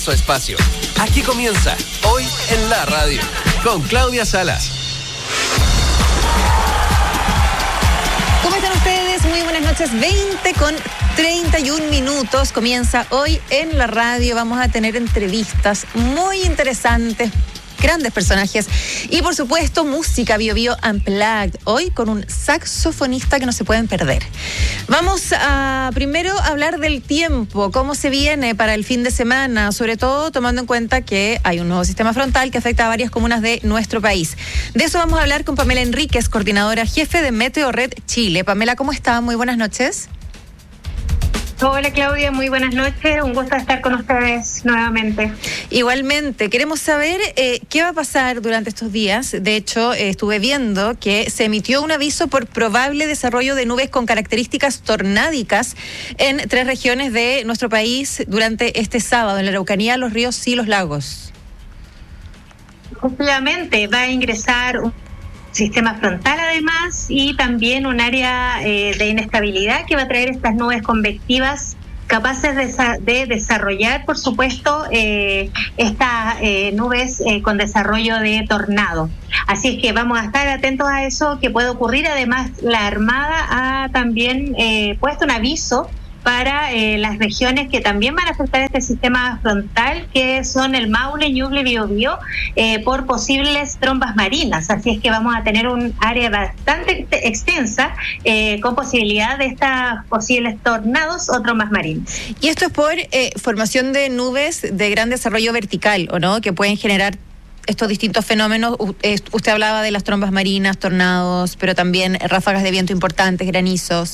Su espacio. Aquí comienza Hoy en la Radio con Claudia Salas. ¿Cómo están ustedes? Muy buenas noches. 20:31. Comienza Hoy en la Radio. Vamos a tener entrevistas muy interesantes, grandes personajes y por supuesto música Bio Unplugged, hoy con un saxofonista que no se pueden perder. Vamos a primero hablar del tiempo, cómo se viene para el fin de semana, sobre todo tomando en cuenta que hay un nuevo sistema frontal que afecta a varias comunas de nuestro país. De eso vamos a hablar con Pamela Enríquez, coordinadora jefe de Meteo Red Chile. Pamela, ¿cómo está? Muy buenas noches. Hola Claudia, muy buenas noches, un gusto estar con ustedes nuevamente. Igualmente, queremos saber qué va a pasar durante estos días. De hecho, estuve viendo que se emitió un aviso por probable desarrollo de nubes con características tornádicas en 3 regiones de nuestro país durante este sábado, en la Araucanía, los ríos y los lagos. Efectivamente, va a ingresar un sistema frontal además y también un área de inestabilidad que va a traer estas nubes convectivas capaces de desarrollar, por supuesto, estas nubes con desarrollo de tornado. Así es que vamos a estar atentos a eso que puede ocurrir. Además, la Armada ha también puesto un aviso para las regiones que también van a afectar este sistema frontal, que son el Maule, Ñuble, Biobío, por posibles trombas marinas. Así es que vamos a tener un área bastante extensa con posibilidad de estas posibles tornados o trombas marinas. Y esto es por formación de nubes de gran desarrollo vertical, ¿o no?, que pueden generar estos distintos fenómenos. Usted hablaba de las trombas marinas, tornados, pero también ráfagas de viento importantes, granizos.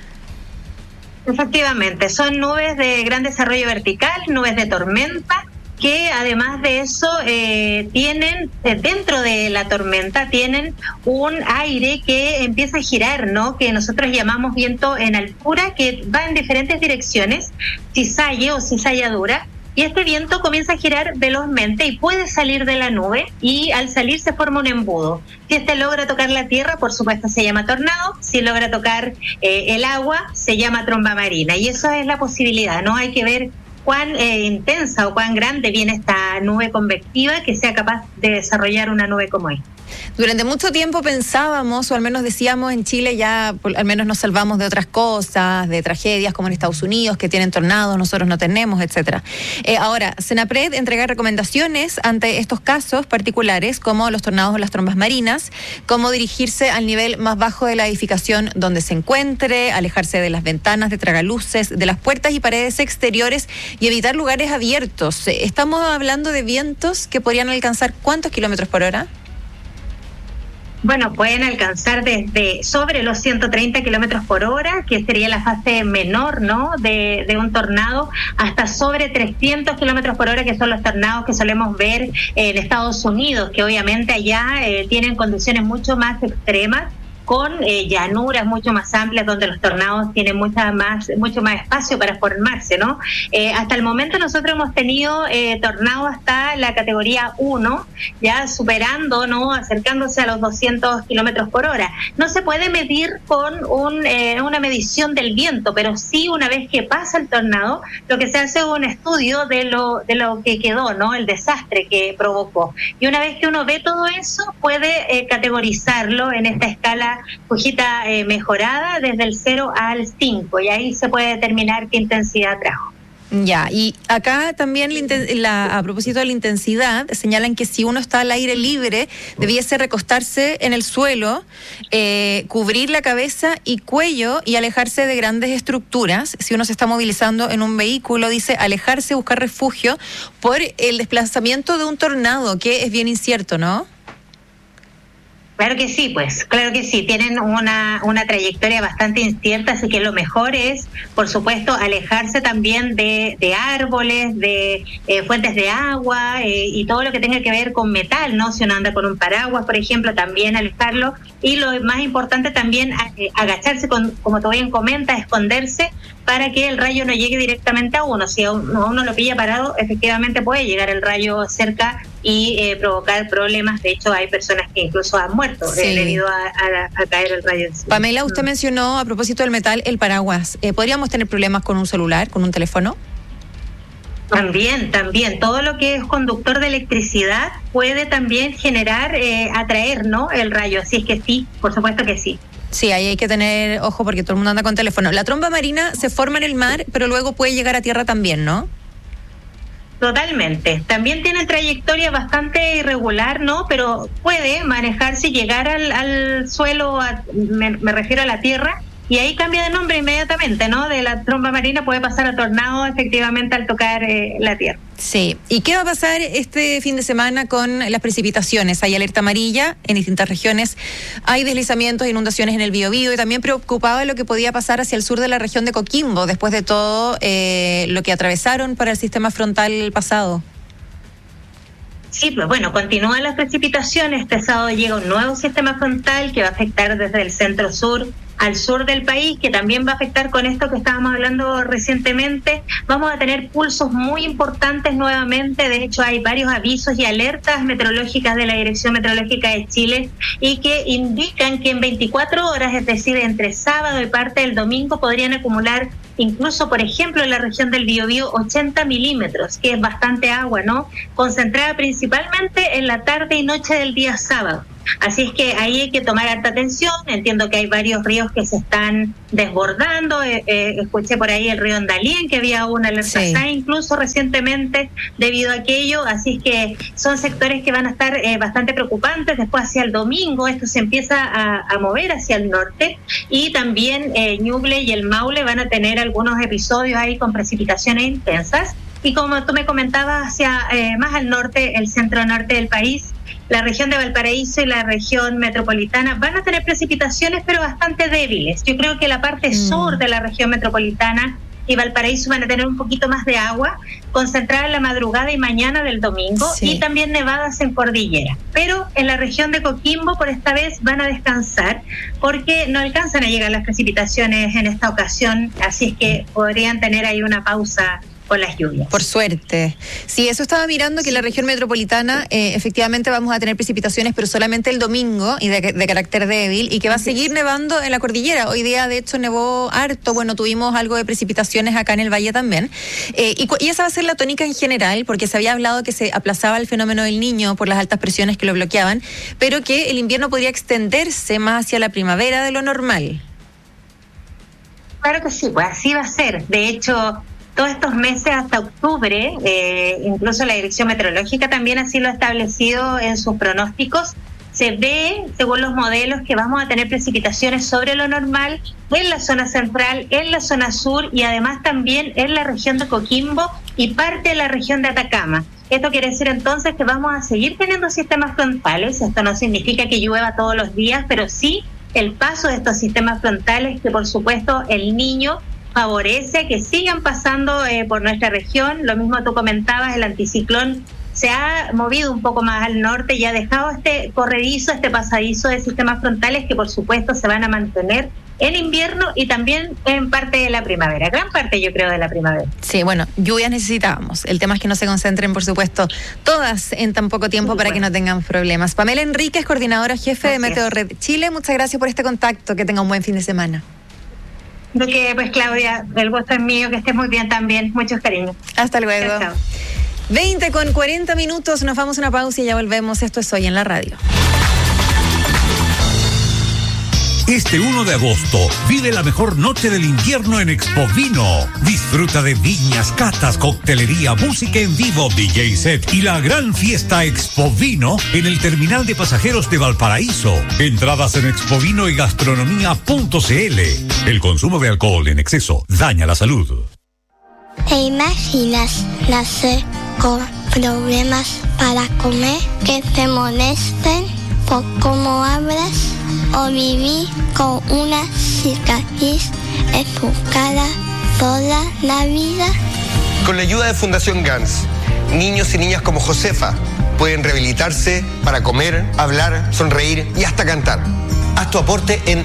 Efectivamente, son nubes de gran desarrollo vertical, nubes de tormenta, que además de eso tienen, dentro de la tormenta, tienen un aire que empieza a girar, ¿no?, que nosotros llamamos viento en altura, que va en diferentes direcciones, cizalle o cizalladura. Y este viento comienza a girar velozmente y puede salir de la nube, y al salir se forma un embudo. Si este logra tocar la tierra, por supuesto se llama tornado. Si logra tocar el agua, se llama tromba marina. Y eso es la posibilidad, ¿no? Hay que ver cuán intensa o cuán grande viene esta nube convectiva que sea capaz de desarrollar una nube como esta. Durante mucho tiempo pensábamos, o al menos decíamos, en Chile ya al menos nos salvamos de otras cosas, de tragedias como en Estados Unidos, que tienen tornados, nosotros no tenemos, etcétera. Ahora, Senapred entrega recomendaciones ante estos casos particulares, como los tornados o las trombas marinas, cómo dirigirse al nivel más bajo de la edificación donde se encuentre, alejarse de las ventanas, de tragaluces, de las puertas y paredes exteriores y evitar lugares abiertos. Estamos hablando de vientos que podrían alcanzar ¿cuántos kilómetros por hora? Bueno, pueden alcanzar desde sobre los 130 kilómetros por hora, que sería la fase menor, ¿no?, de un tornado, hasta sobre 300 kilómetros por hora, que son los tornados que solemos ver en Estados Unidos, que obviamente allá tienen condiciones mucho más extremas, con llanuras mucho más amplias, donde los tornados tienen mucho más espacio para formarse, ¿no? Hasta el momento nosotros hemos tenido tornados hasta la categoría 1, ya superando, ¿no?, acercándose a los 200 kilómetros por hora. No se puede medir con una medición del viento, pero sí, una vez que pasa el tornado, lo que se hace es un estudio de lo que quedó, ¿no?, el desastre que provocó. Y una vez que uno ve todo eso, puede categorizarlo en esta escala Fujita mejorada desde el 0 al 5, y ahí se puede determinar qué intensidad trajo. Ya, y acá también a propósito de la intensidad, señalan que si uno está al aire libre, debiese recostarse en el suelo, cubrir la cabeza y cuello y alejarse de grandes estructuras. Si uno se está movilizando en un vehículo, dice alejarse, buscar refugio por el desplazamiento de un tornado, que es bien incierto, ¿no? Claro que sí, pues, claro que sí, tienen una trayectoria bastante incierta, así que lo mejor es, por supuesto, alejarse también de árboles, de fuentes de agua y todo lo que tenga que ver con metal, ¿no? Si uno anda con un paraguas, por ejemplo, también alejarlo. Y lo más importante también, agacharse, como tú bien comentas, esconderse, para que el rayo no llegue directamente a uno. Si a uno lo pilla parado, efectivamente puede llegar el rayo cerca y provocar problemas. De hecho, hay personas que incluso han muerto debido a caer el rayo encima. Pamela, usted mencionó a propósito del metal el paraguas. ¿Podríamos tener problemas con un celular, con un teléfono? También, todo lo que es conductor de electricidad puede también generar, atraer, ¿no?, el rayo, así es que sí, por supuesto que sí. Sí, ahí hay que tener ojo porque todo el mundo anda con teléfono. La tromba marina se forma en el mar, pero luego puede llegar a tierra también, ¿no? Totalmente. También tiene trayectoria bastante irregular, ¿no? Pero puede manejarse y llegar al suelo, me refiero a la tierra, y ahí cambia de nombre inmediatamente, ¿no? De la tromba marina puede pasar a tornado efectivamente al tocar la tierra. Sí. ¿Y qué va a pasar este fin de semana con las precipitaciones? Hay alerta amarilla en distintas regiones, hay deslizamientos e inundaciones en el Biobío y también preocupado de lo que podía pasar hacia el sur de la región de Coquimbo, después de todo lo que atravesaron para el sistema frontal pasado. Sí, pues bueno, continúan las precipitaciones. Este sábado llega un nuevo sistema frontal que va a afectar desde el centro-sur al sur del país, que también va a afectar con esto que estábamos hablando recientemente. Vamos a tener pulsos muy importantes nuevamente. De hecho, hay varios avisos y alertas meteorológicas de la Dirección Meteorológica de Chile y que indican que en 24 horas, es decir, entre sábado y parte del domingo, podrían acumular incluso, por ejemplo, en la región del Biobío, 80 milímetros, que es bastante agua, ¿no? Concentrada principalmente en la tarde y noche del día sábado. Así es que ahí hay que tomar harta atención. Entiendo que hay varios ríos que se están desbordando. Escuché por ahí el río Andalien, que había una alerta incluso recientemente debido a aquello. Así es que son sectores que van a estar bastante preocupantes. Después, hacia el domingo, esto se empieza a mover hacia el norte. Y también Ñuble y el Maule van a tener algunos episodios ahí con precipitaciones intensas. Y como tú me comentabas, hacia más al norte, el centro-norte del país, la región de Valparaíso y la región metropolitana van a tener precipitaciones, pero bastante débiles. Yo creo que la parte sur de la región metropolitana y Valparaíso van a tener un poquito más de agua, concentrada en la madrugada y mañana del domingo, y también nevadas en cordillera. Pero en la región de Coquimbo, por esta vez, van a descansar, porque no alcanzan a llegar las precipitaciones en esta ocasión, así es que podrían tener ahí una pausa con las lluvias. Por suerte. Sí, eso estaba mirando, que en la región metropolitana efectivamente vamos a tener precipitaciones, pero solamente el domingo y de carácter débil, y que va a seguir nevando en la cordillera. Hoy día, de hecho, nevó harto. Bueno, tuvimos algo de precipitaciones acá en el valle también. Y esa va a ser la tónica en general, porque se había hablado que se aplazaba el fenómeno del Niño por las altas presiones que lo bloqueaban, pero que el invierno podría extenderse más hacia la primavera de lo normal. Claro que sí, pues así va a ser. De hecho, todos estos meses hasta octubre, incluso la Dirección Meteorológica también así lo ha establecido en sus pronósticos, se ve, según los modelos, que vamos a tener precipitaciones sobre lo normal en la zona central, en la zona sur y además también en la región de Coquimbo y parte de la región de Atacama. Esto quiere decir entonces que vamos a seguir teniendo sistemas frontales. Esto no significa que llueva todos los días, pero sí el paso de estos sistemas frontales, que por supuesto el Niño favorece que sigan pasando por nuestra región. Lo mismo tú comentabas, el anticiclón se ha movido un poco más al norte y ha dejado este corredizo, este pasadizo de sistemas frontales que por supuesto se van a mantener en invierno y también en parte de la primavera, gran parte yo creo de la primavera. Sí, bueno, lluvias necesitábamos. El tema es que no se concentren, por supuesto, todas en tan poco tiempo para que no tengan problemas. Pamela Enríquez, coordinadora jefe de Meteo Red Chile, muchas gracias por este contacto, que tenga un buen fin de semana. De que, pues Claudia, el gusto es mío, que estés muy bien también, muchos cariños. Hasta luego. Chao, chao. 20:40, nos vamos a una pausa y ya volvemos. Esto es Hoy en la Radio. Este 1 de agosto, vive la mejor noche del invierno en Expovino. Disfruta de viñas, catas, coctelería, música en vivo, DJ set y la gran fiesta Expovino en el terminal de pasajeros de Valparaíso. Entradas en expovino y gastronomía.cl. El consumo de alcohol en exceso daña la salud. ¿Te imaginas nacer con problemas para comer, que te molesten por cómo hablas, o vivir con una cicatriz en tu cara toda la vida? Con la ayuda de Fundación GANS, niños y niñas como Josefa pueden rehabilitarse para comer, hablar, sonreír y hasta cantar. Haz tu aporte en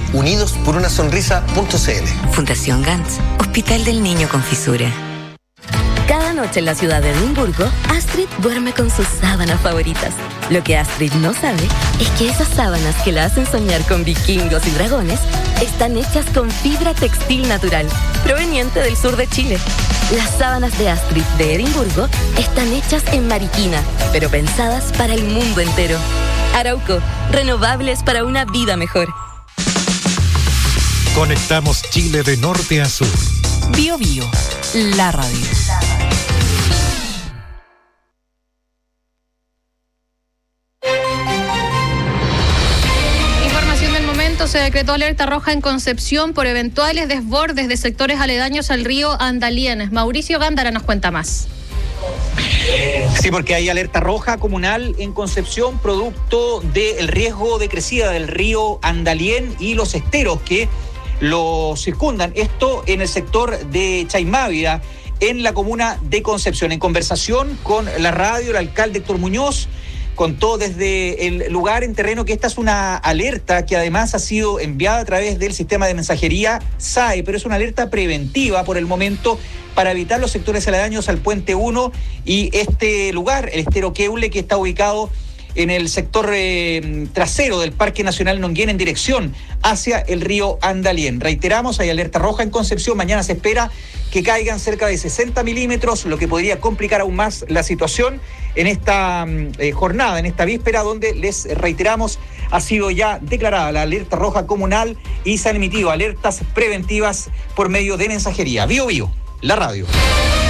unidosporunasonrisa.cl. Fundación GANS, Hospital del Niño con Fisura. Cada noche en la ciudad de Edimburgo, Astrid duerme con sus sábanas favoritas. Lo que Astrid no sabe es que esas sábanas que la hacen soñar con vikingos y dragones están hechas con fibra textil natural, proveniente del sur de Chile. Las sábanas de Astrid de Edimburgo están hechas en Mariquina, pero pensadas para el mundo entero. Arauco, renovables para una vida mejor. Conectamos Chile de norte a sur. Bio Bio, la radio. Información del momento: se decretó alerta roja en Concepción por eventuales desbordes de sectores aledaños al río Andalién. Mauricio Gándara nos cuenta más. Sí, porque hay alerta roja comunal en Concepción producto del riesgo de crecida del río Andalién y los esteros que lo circundan. Esto en el sector de Chaimávida, en la comuna de Concepción. En conversación con la radio, el alcalde Héctor Muñoz contó desde el lugar en terreno que esta es una alerta que además ha sido enviada a través del sistema de mensajería SAE, pero es una alerta preventiva por el momento para evitar los sectores aledaños al Puente 1 y este lugar, el estero Queule, que está ubicado en el sector trasero del Parque Nacional Nonguén en dirección hacia el río Andalién. Reiteramos, hay alerta roja en Concepción. Mañana se espera que caigan cerca de 60 milímetros, lo que podría complicar aún más la situación en esta jornada, en esta víspera, donde les reiteramos, ha sido ya declarada la alerta roja comunal y se han emitido alertas preventivas por medio de mensajería. Bio Bio, la radio.